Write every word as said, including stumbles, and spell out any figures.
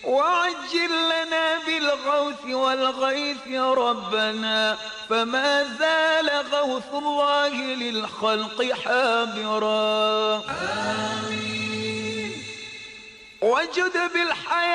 وعجل لنا بالغوث والغيث يا ربنا، فما زال غوث الله للخلق حابرا. آمين. وجد بالحياة